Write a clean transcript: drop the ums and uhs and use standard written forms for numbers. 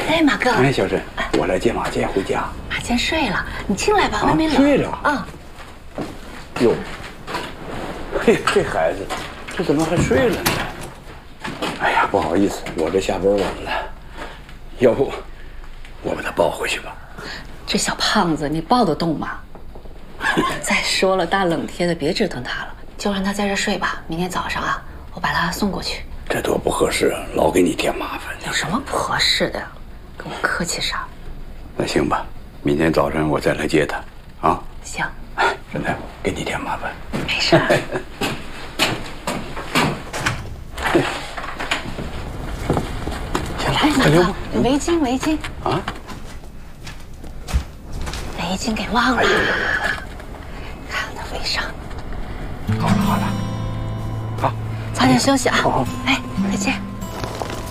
哎，马哥。 哎，小沈，我来接马健回家。 马健睡了，你进来吧，外面冷。 睡了啊。 哟，嘿，这孩子，这怎么还睡了呢？哎呀，不好意思，我这下班晚了，要不我把他抱回去吧。 这小胖子，你抱得动吗？再说了，大冷天的，别折腾他了，就让他在这睡吧。明天早上啊，我把他送过去。 这多不合适啊，老给你添麻烦。 有什么不合适的？跟我客气啥？ 那行吧，明天早晨我再来接他，啊？ 行。 哎，沈大夫，给你添麻烦。 没事。 行了， 哎， 快溜吧。 围巾，围巾。 啊？ 围巾给忘了。看他围上。 好了好了，好， 早点休息啊。 好。 哎，再见。